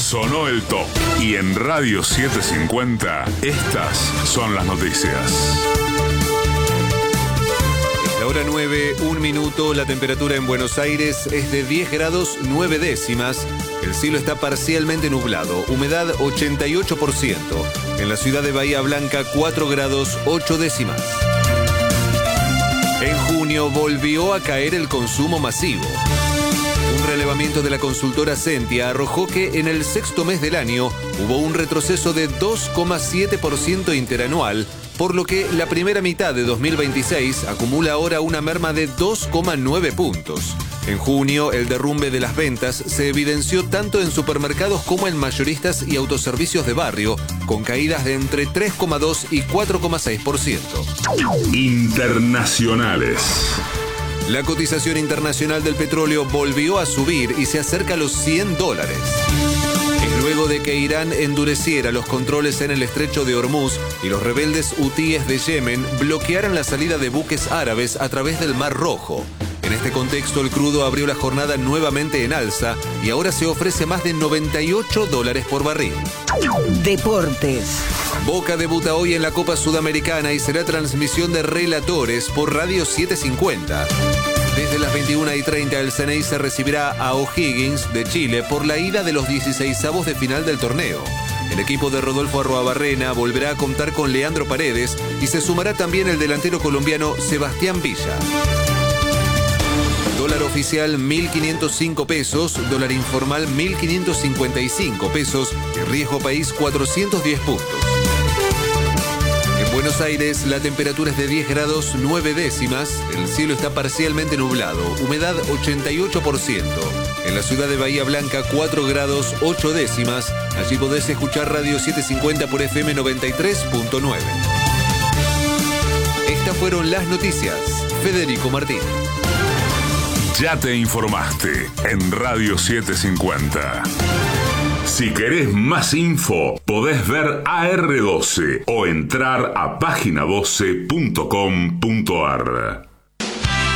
Sonó el top. Y en Radio 750, estas son las noticias. La hora 9, 1 minuto. La temperatura en Buenos Aires es de 10 grados 9 décimas. El cielo está parcialmente nublado. Humedad 88%. En la ciudad de Bahía Blanca, 4 grados 8 décimas. En junio volvió a caer el consumo masivo. Un relevamiento de la consultora Sentia arrojó que en el sexto mes del año hubo un retroceso de 2,7% interanual, por lo que la primera mitad de 2026 acumula ahora una merma de 2,9 puntos. En junio, el derrumbe de las ventas se evidenció tanto en supermercados como en mayoristas y autoservicios de barrio, con caídas de entre 3,2 y 4,6%. Internacionales. La cotización internacional del petróleo volvió a subir y se acerca a los $100. Es luego de que Irán endureciera los controles en el estrecho de Hormuz y los rebeldes hutíes de Yemen bloquearan la salida de buques árabes a través del Mar Rojo. En este contexto, el crudo abrió la jornada nuevamente en alza y ahora se ofrece más de $98 por barril. Deportes. Boca debuta hoy en la Copa Sudamericana y será transmisión de relatores por Radio 750. Desde las 21:30 el Ceneice recibirá a O'Higgins de Chile por la ida de los 16avos de final del torneo. El equipo de Rodolfo Arruabarrena volverá a contar con Leandro Paredes y se sumará también el delantero colombiano Sebastián Villa. Dólar oficial 1.505 pesos, dólar informal 1.555 pesos y riesgo país 410 puntos. En Buenos Aires la temperatura es de 10 grados 9 décimas, el cielo está parcialmente nublado, humedad 88%. En la ciudad de Bahía Blanca 4 grados 8 décimas, allí podés escuchar Radio 750 por FM 93.9. Estas fueron las noticias. Federico Martín. Ya te informaste en Radio 750. Si querés más info, podés ver AR12 o entrar a página12.com.ar.